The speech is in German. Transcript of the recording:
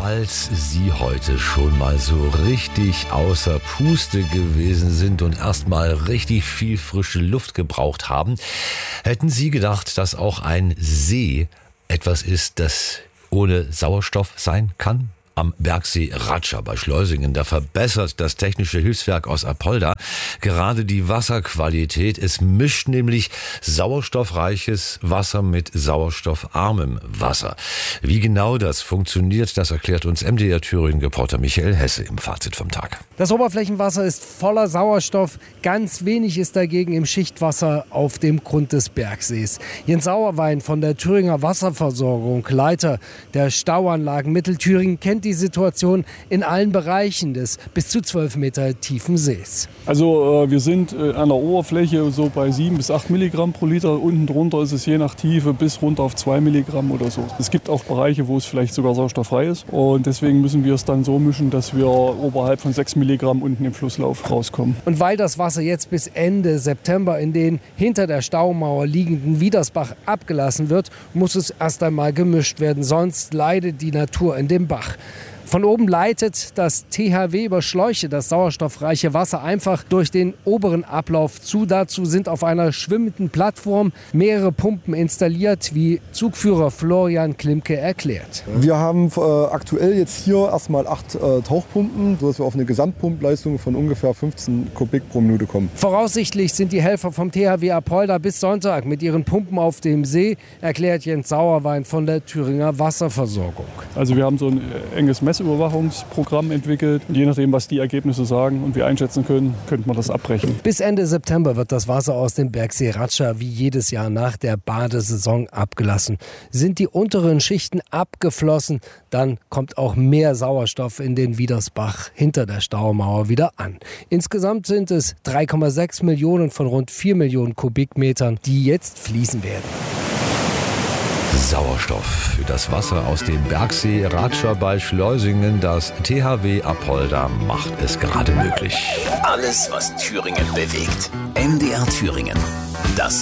Falls Sie heute schon mal so richtig außer Puste gewesen sind und erstmal richtig viel frische Luft gebraucht haben, hätten Sie gedacht, dass auch ein See etwas ist, das ohne Sauerstoff sein kann? Am Bergsee Ratscha bei Schleusingen, da verbessert das Technische Hilfswerk aus Apolda gerade die Wasserqualität. Es mischt nämlich sauerstoffreiches Wasser mit sauerstoffarmem Wasser. Wie genau das funktioniert, das erklärt uns MDR Thüringen-Reporter Michael Hesse im Fazit vom Tag. Das Oberflächenwasser ist voller Sauerstoff. Ganz wenig ist dagegen im Schichtwasser auf dem Grund des Bergsees. Jens Sauerwein von der Thüringer Wasserversorgung, Leiter der Stauanlagen Mittelthüringen, kennt die Situation in allen Bereichen des bis zu 12 Meter tiefen Sees. Also wir sind an der Oberfläche so bei 7 bis 8 Milligramm pro Liter. Unten drunter ist es je nach Tiefe bis runter auf 2 Milligramm oder so. Es gibt auch Bereiche, wo es vielleicht sogar sauerstofffrei ist. Und deswegen müssen wir es dann so mischen, dass wir oberhalb von 6 Milligramm unten im Flusslauf rauskommen. Und weil das Wasser jetzt bis Ende September in den hinter der Staumauer liegenden Wiedersbach abgelassen wird, muss es erst einmal gemischt werden. Sonst leidet die Natur in dem Bach. Von oben leitet das THW über Schläuche das sauerstoffreiche Wasser einfach durch den oberen Ablauf zu. Dazu sind auf einer schwimmenden Plattform mehrere Pumpen installiert, wie Zugführer Florian Klimke erklärt. Wir haben aktuell jetzt hier erstmal 8 Tauchpumpen, sodass wir auf eine Gesamtpumpleistung von ungefähr 15 Kubik pro Minute kommen. Voraussichtlich sind die Helfer vom THW Apolda bis Sonntag mit ihren Pumpen auf dem See, erklärt Jens Sauerwein von der Thüringer Wasserversorgung. Also wir haben so ein enges Messüberwachungsprogramm entwickelt. Und je nachdem, was die Ergebnisse sagen und wir einschätzen können, könnte man das abbrechen. Bis Ende September wird das Wasser aus dem Bergsee Ratscha wie jedes Jahr nach der Badesaison abgelassen. Sind die unteren Schichten abgeflossen, dann kommt auch mehr Sauerstoff in den Wiedersbach hinter der Staumauer wieder an. Insgesamt sind es 3,6 Millionen von rund 4 Millionen Kubikmetern, die jetzt fließen werden. Sauerstoff für das Wasser aus dem Bergsee Ratscha bei Schleusingen. Das THW Apolda macht es gerade möglich. Alles, was Thüringen bewegt. MDR Thüringen. Das